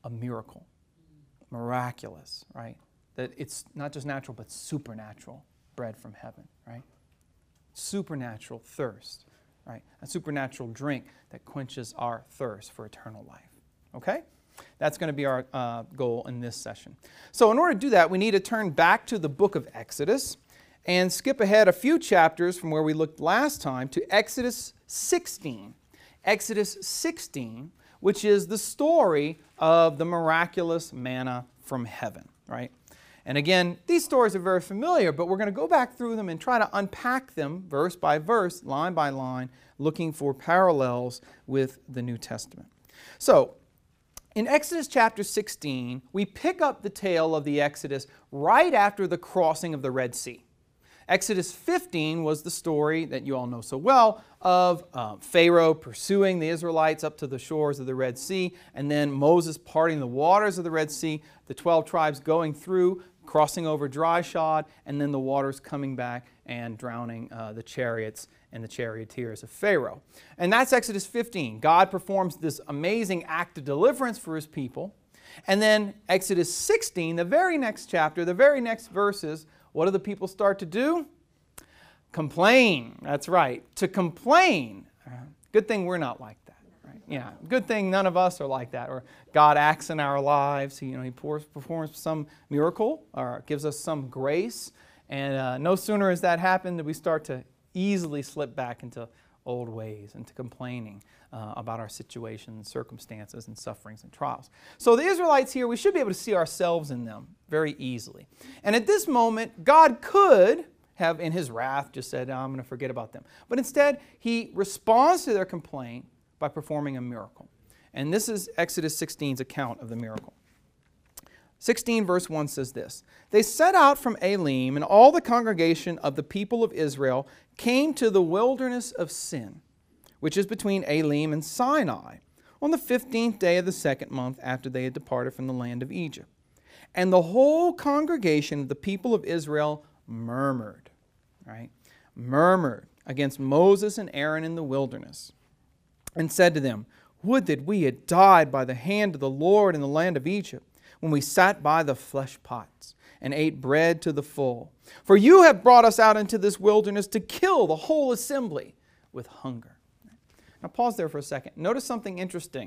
a miracle. Miraculous, right? That it's not just natural, but supernatural bread from heaven, right? Supernatural thirst, right? A supernatural drink that quenches our thirst for eternal life, okay? That's going to be our goal in this session. So in order to do that, we need to turn back to the book of Exodus and skip ahead a few chapters from where we looked last time to Exodus 16. Exodus 16, which is the story of the miraculous manna from heaven, right? And again, these stories are very familiar, but we're going to go back through them and try to unpack them verse by verse, line by line, looking for parallels with the New Testament. So, in Exodus chapter 16, we pick up the tale of the Exodus right after the crossing of the Red Sea. Exodus 15 was the story that you all know so well of Pharaoh pursuing the Israelites up to the shores of the Red Sea, and then Moses parting the waters of the Red Sea, the 12 tribes going through, crossing over dry shod, and then the waters coming back and drowning the chariots and the charioteers of Pharaoh. And that's Exodus 15. God performs this amazing act of deliverance for His people. And then Exodus 16, the very next chapter, the very next verses, what do the people start to do? Complain. That's right. To complain. Good thing we're not like that. Right? Yeah. Good thing none of us are like that. Or God acts in our lives. He performs some miracle or gives us some grace. And no sooner has that happened than we start to easily slip back into old ways, into complaining about our situations, circumstances, and sufferings and trials. So the Israelites here, we should be able to see ourselves in them very easily. And at this moment, God could have, in His wrath, just said, I'm going to forget about them. But instead, He responds to their complaint by performing a miracle. And this is Exodus 16's account of the miracle. 16 verse 1 says this, They set out from Elim, and all the congregation of the people of Israel came to the wilderness of Sin, which is between Elim and Sinai, on the 15th day of the second month after they had departed from the land of Egypt. And the whole congregation of the people of Israel murmured, right? Murmured against Moses and Aaron in the wilderness, and said to them, Would that we had died by the hand of the Lord in the land of Egypt, when we sat by the flesh pots and ate bread to the full. For you have brought us out into this wilderness to kill the whole assembly with hunger. Now pause there for a second. Notice something interesting.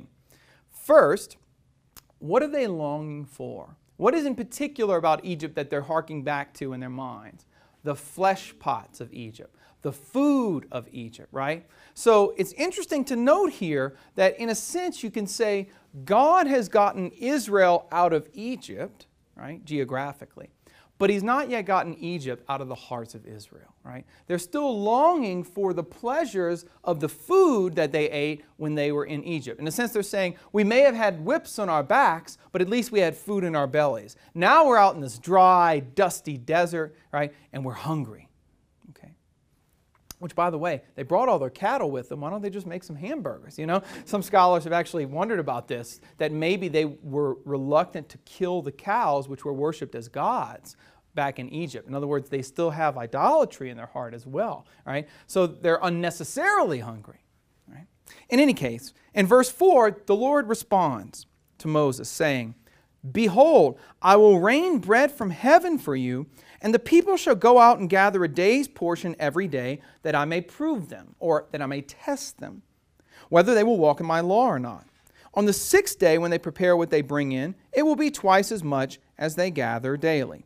First, what are they longing for? What is in particular about Egypt that they're harking back to in their minds? The flesh pots of Egypt, the food of Egypt, right? So it's interesting to note here that in a sense you can say God has gotten Israel out of Egypt, right, geographically, but He's not yet gotten Egypt out of the hearts of Israel, right? They're still longing for the pleasures of the food that they ate when they were in Egypt. In a sense, they're saying, we may have had whips on our backs, but at least we had food in our bellies. Now we're out in this dry, dusty desert, right, and we're hungry, okay? Which, by the way, they brought all their cattle with them. Why don't they just make some hamburgers, you know? Some scholars have actually wondered about this, that maybe they were reluctant to kill the cows, which were worshipped as gods back in Egypt. In other words, they still have idolatry in their heart as well, right? So they're unnecessarily hungry, right? In any case, in verse 4, the Lord responds to Moses, saying, Behold, I will rain bread from heaven for you, and the people shall go out and gather a day's portion every day, that I may prove them, or that I may test them, whether they will walk in my law or not. On the sixth day, when they prepare what they bring in, it will be twice as much as they gather daily.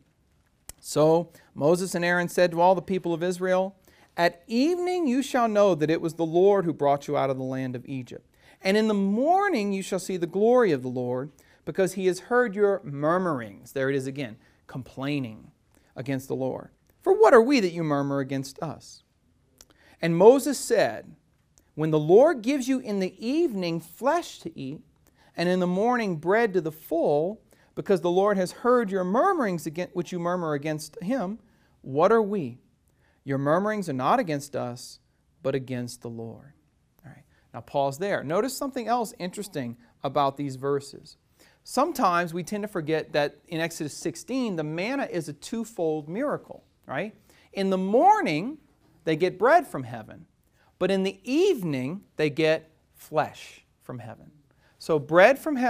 So Moses and Aaron said to all the people of Israel, At evening you shall know that it was the Lord who brought you out of the land of Egypt. And in the morning you shall see the glory of the Lord, because He has heard your murmurings. There it is again, complaining against the Lord. For what are we that you murmur against us? And Moses said, When the Lord gives you in the evening flesh to eat, and in the morning bread to the full, because the Lord has heard your murmurings which you murmur against Him, what are we? Your murmurings are not against us, but against the Lord. All right. Now pause there. Notice something else interesting about these verses. Sometimes we tend to forget that in Exodus 16, the manna is a twofold miracle, right? In the morning, they get bread from heaven, but in the evening, they get flesh from heaven. So bread from heaven